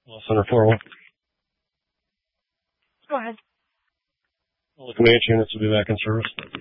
Center 401. Go ahead. All the command units will be back in service.